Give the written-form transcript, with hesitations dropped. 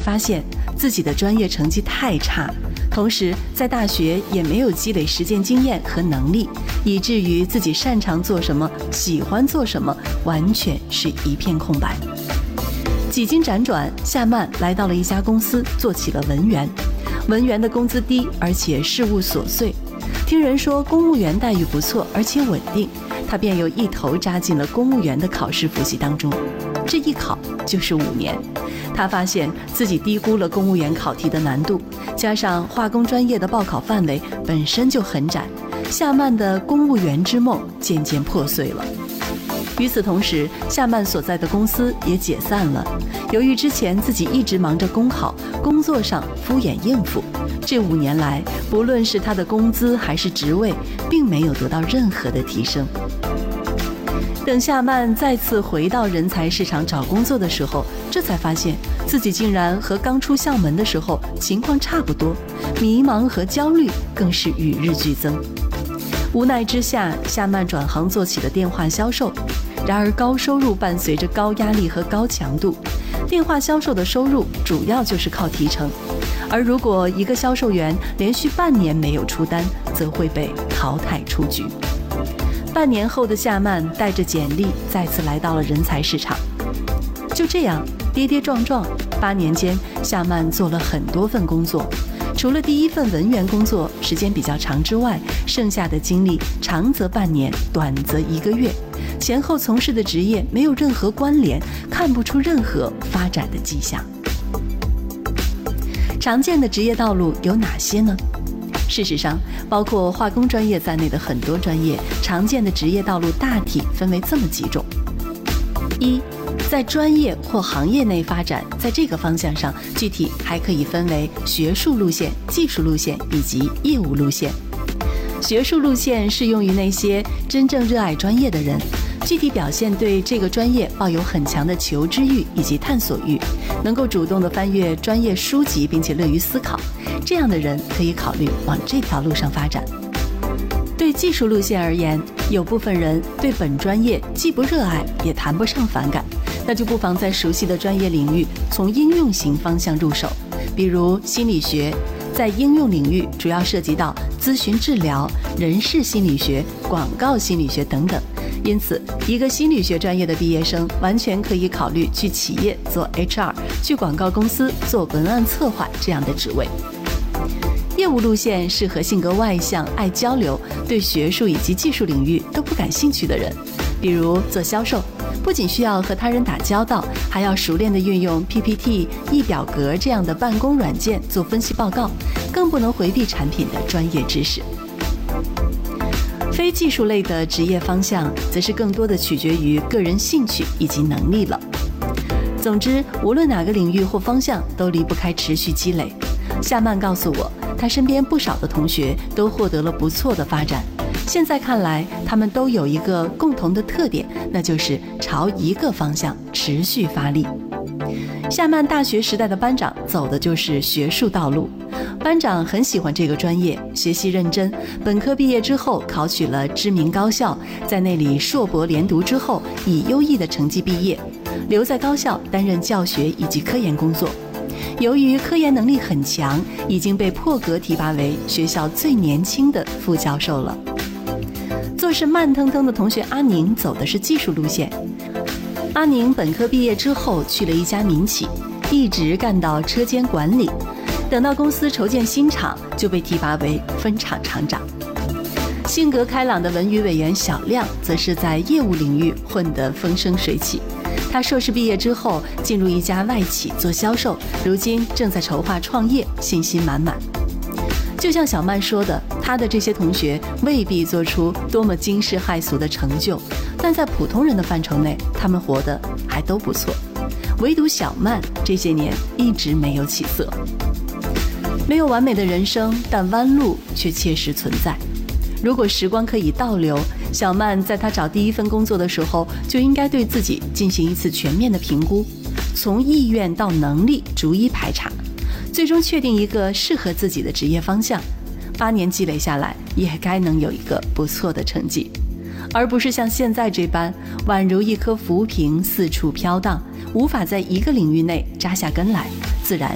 发现自己的专业成绩太差，同时在大学也没有积累实践经验和能力，以至于自己擅长做什么、喜欢做什么，完全是一片空白。几经辗转，夏曼来到了一家公司，做起了文员。文员的工资低，而且事务琐碎。听人说公务员待遇不错，而且稳定，他便又一头扎进了公务员的考试复习当中。这一考就是5年。他发现自己低估了公务员考题的难度，加上化工专业的报考范围本身就很窄，夏曼的公务员之梦渐渐破碎了。与此同时，夏曼所在的公司也解散了。由于之前自己一直忙着公考，工作上敷衍应付，这5年来，不论是他的工资还是职位，并没有得到任何的提升。等夏曼再次回到人才市场找工作的时候，这才发现自己竟然和刚出校门的时候情况差不多，迷茫和焦虑更是与日俱增。无奈之下，夏曼转行做起了电话销售。然而高收入伴随着高压力和高强度，电话销售的收入主要就是靠提成，而如果一个销售员连续半年没有出单，则会被淘汰出局。半年后的夏曼带着简历再次来到了人才市场。就这样跌跌撞撞，8年间夏曼做了很多份工作，除了第1份文员工作时间比较长之外，剩下的经历长则半年，短则1个月，前后从事的职业没有任何关联，看不出任何发展的迹象。常见的职业道路有哪些呢？事实上，包括化工专业在内的很多专业，常见的职业道路大体分为这么几种。1，在专业或行业内发展，在这个方向上，具体还可以分为学术路线、技术路线以及业务路线。学术路线适用于那些真正热爱专业的人，具体表现对这个专业抱有很强的求知欲以及探索欲，能够主动地翻阅专业书籍并且乐于思考，这样的人可以考虑往这条路上发展。对技术路线而言，有部分人对本专业既不热爱也谈不上反感，那就不妨在熟悉的专业领域从应用型方向入手，比如心理学，在应用领域主要涉及到咨询治疗、人事心理学、广告心理学等等。因此，一个心理学专业的毕业生完全可以考虑去企业做 HR， 去广告公司做文案策划这样的职位。业务路线适合性格外向、爱交流、对学术以及技术领域都不感兴趣的人，比如做销售，不仅需要和他人打交道，还要熟练地运用 PPT、易表格这样的办公软件做分析报告，更不能回避产品的专业知识。非技术类的职业方向，则是更多的取决于个人兴趣以及能力了。总之，无论哪个领域或方向，都离不开持续积累。夏曼告诉我，他身边不少的同学都获得了不错的发展。现在看来，他们都有一个共同的特点，那就是朝一个方向持续发力。夏曼大学时代的班长走的就是学术道路，班长很喜欢这个专业，学习认真，本科毕业之后考取了知名高校，在那里硕博连读之后，以优异的成绩毕业，留在高校担任教学以及科研工作。由于科研能力很强，已经被破格提拔为学校最年轻的副教授了。做事慢腾腾的同学阿宁走的是技术路线。阿宁本科毕业之后去了一家民企，一直干到车间管理，等到公司筹建新厂，就被提拔为分厂厂长。性格开朗的文娱委员小亮则是在业务领域混得风生水起。他硕士毕业之后进入一家外企做销售，如今正在筹划创业，信心满满。就像小曼说的，他的这些同学未必做出多么惊世骇俗的成就，但在普通人的范畴内，他们活得还都不错。唯独小曼这些年一直没有起色。没有完美的人生，但弯路却切实存在。如果时光可以倒流，小曼在她找第一份工作的时候，就应该对自己进行一次全面的评估，从意愿到能力逐一排查，最终确定一个适合自己的职业方向。8年积累下来，也该能有一个不错的成绩，而不是像现在这般宛如一颗浮萍四处飘荡，无法在一个领域内扎下根来，自然